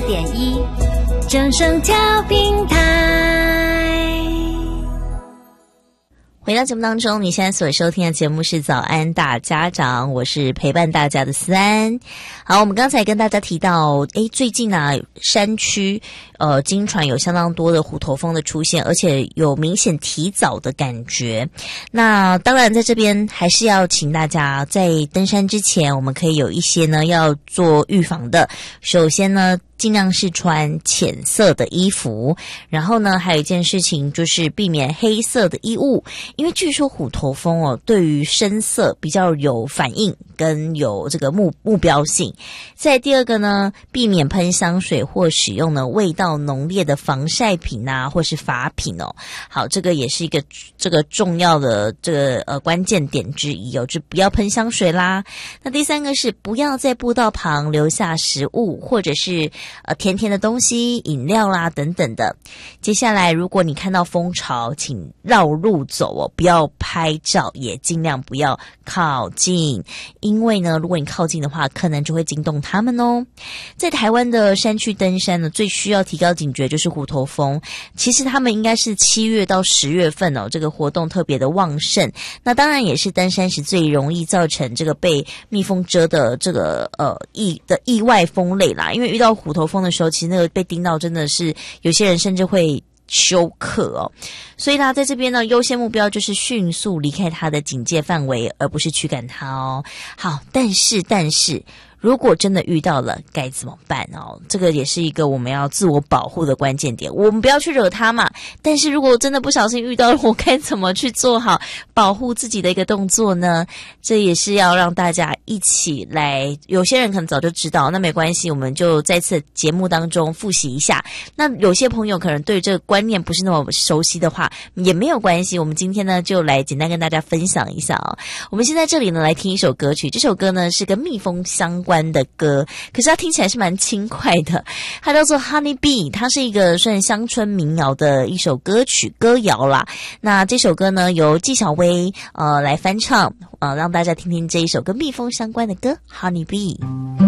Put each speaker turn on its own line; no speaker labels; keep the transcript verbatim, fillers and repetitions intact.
点一，正声调频台。
回到节目当中，你现在所收听的节目是早安大家长，我是陪伴大家的思安。好，我们刚才跟大家提到，诶，最近啊，山区呃经传有相当多的虎头蜂的出现，而且有明显提早的感觉。那当然在这边还是要请大家在登山之前，我们可以有一些呢要做预防的。首先呢，尽量是穿浅色的衣服，然后呢还有一件事情就是避免黑色的衣物，因为据说虎头蜂哦对于深色比较有反应跟有这个目目标性。再第二个呢，避免喷香水或使用呢味道浓烈的防晒品啊或是发品哦。好，这个也是一个这个重要的这个呃关键点之一哦，就不要喷香水啦。那第三个是不要在步道旁留下食物或者是呃甜甜的东西、饮料啦等等的。接下来如果你看到蜂巢，请绕路走哦，不要拍照，也尽量不要靠近，因为呢如果你靠近的话，可能就会惊动它们哦。在台湾的山区登山呢，最需要提高警觉就是虎头蜂。其实他们应该是七月到十月份哦，这个活动特别的旺盛。那当然也是登山时最容易造成这个被蜜蜂蛰的这个呃意的意外蜂类啦。因为遇到虎头蜂的时候，其实那个被叮到真的是有些人甚至会休克哦。所以呢，在这边呢，优先目标就是迅速离开它的警戒范围，而不是驱赶它哦。好，但是但是如果真的遇到了该怎么办哦？这个也是一个我们要自我保护的关键点。我们不要去惹它嘛，但是如果真的不小心遇到了，我该怎么去做好保护自己的一个动作呢？这也是要让大家一起来，有些人可能早就知道，那没关系，我们就在次节目当中复习一下。那有些朋友可能对这个观念不是那么熟悉的话，也没有关系，我们今天呢就来简单跟大家分享一下哦。我们现在这里呢来听一首歌曲，这首歌呢是跟蜜蜂相关的歌，可是它听起来是蛮轻快的，它叫做 Honey Bee， 它是一个算乡村民谣的一首歌曲歌谣啦。那这首歌呢由纪晓薇呃来翻唱，呃让大家听听这一首跟蜜蜂相关的歌 Honey Bee。